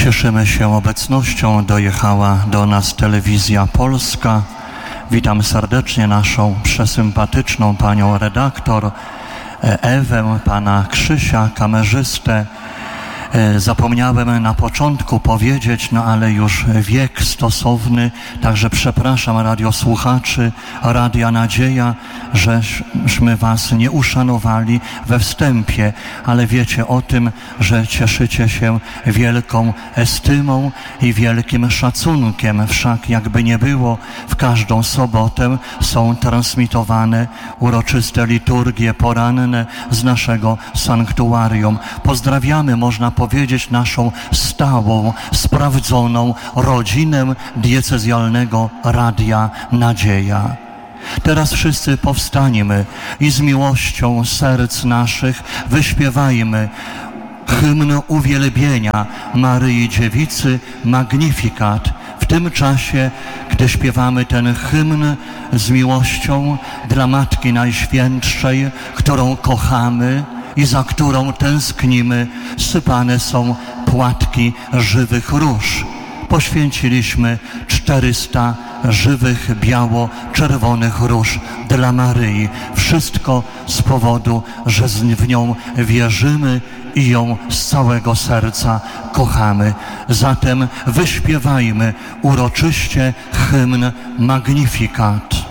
Cieszymy się obecnością. Dojechała do nas Telewizja Polska. Witam serdecznie naszą przesympatyczną panią redaktor Ewę, pana Krzysia, kamerzystę. Zapomniałem na początku powiedzieć, ale już wiek stosowny, także przepraszam radiosłuchaczy Radia Nadzieja, żeśmy was nie uszanowali we wstępie, ale wiecie o tym, że cieszycie się wielką estymą i wielkim szacunkiem. Wszak jakby nie było, w każdą sobotę są transmitowane uroczyste liturgie poranne z naszego sanktuarium. Pozdrawiamy, można powiedzieć, naszą stałą, sprawdzoną rodzinę diecezjalnego Radia Nadzieja. Teraz wszyscy powstańmy i z miłością serc naszych wyśpiewajmy hymn uwielbienia Maryi Dziewicy Magnificat. W tym czasie, gdy śpiewamy ten hymn z miłością dla Matki Najświętszej, którą kochamy i za którą tęsknimy, sypane są płatki żywych róż. Poświęciliśmy 400 żywych, biało-czerwonych róż dla Maryi. Wszystko z powodu, że w nią wierzymy i ją z całego serca kochamy. Zatem wyśpiewajmy uroczyście hymn Magnificat.